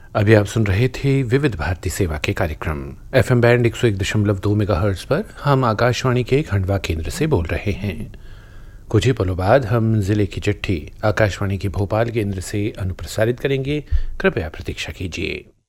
अभी आप सुन रहे थे विविध भारती सेवा के कार्यक्रम FM बैंड 101.2 मेगाहर्ट्ज पर। हम आकाशवाणी के खंडवा केंद्र से बोल रहे हैं। कुछ ही पलों बाद हम जिले की चिट्ठी आकाशवाणी के भोपाल केंद्र से अनुप्रसारित करेंगे। कृपया प्रतीक्षा कीजिए।